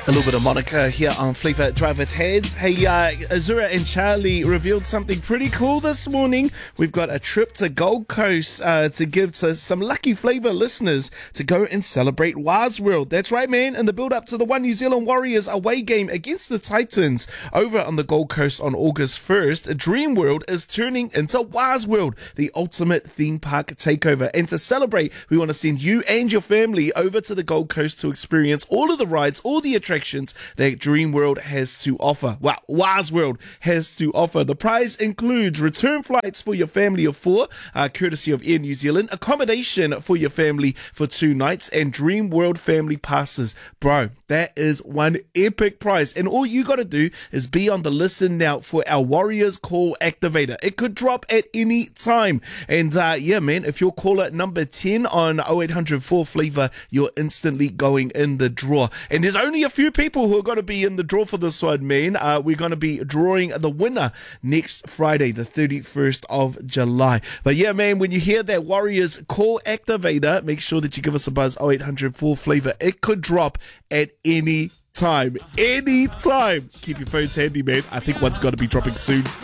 A little bit of Monica here on Flavor Drive with Heads. Hey, Azura and Charlie revealed something pretty cool this morning. We've got a trip to Gold Coast to give to some lucky Flavor listeners to go and celebrate Waz World. That's right, man. In the build-up to the One New Zealand Warriors away game against the Titans over on the Gold Coast on August 1st, Dream World is turning into Waz World, the ultimate theme park takeover. And to celebrate, we want to send you and your family over to the Gold Coast to experience all of the rides, all the attractions that Dream World has to offer. Wow, Waz World has to offer. The prize includes return flights for your family of four, courtesy of Air New Zealand, accommodation for your family for 2 nights, and Dream World family passes. Bro, that is one epic prize. And all you got to do is be on the listen now for our Warriors Call Activator. It could drop at any time. And yeah, man, if you're caller number 10 on 0800 4Flavor, you're instantly going in the draw. And there's only a few people who are going to be in the draw for this one, man. We're going to be drawing the winner next Friday, the 31st of July. But yeah, man, when you hear that Warriors Call Activator, make sure that you give us a buzz, 0800 4Flavor. It could drop at any time. Any time. Keep your phones handy, man. I think one's got to be dropping soon.